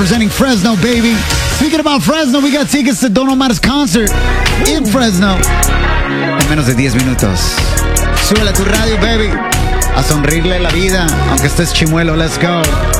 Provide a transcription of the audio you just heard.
Presenting Fresno, baby. Speaking about Fresno, we got tickets to Don Omar's concert in Fresno en menos de 10 minutos. Súbele a tu radio, baby. A sonreírle la vida, aunque estés chimuelo. Let's go.